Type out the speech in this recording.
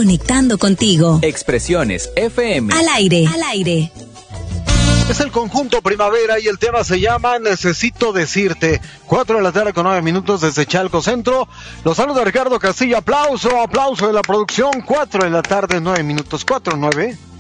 conectando contigo. Expresiones FM. Al aire, al aire. Es el conjunto Primavera y el tema se llama Necesito Decirte. 4:09 desde Chalco Centro. Los saluda Ricardo Castillo. Aplauso de la producción. 4:09. 4:09.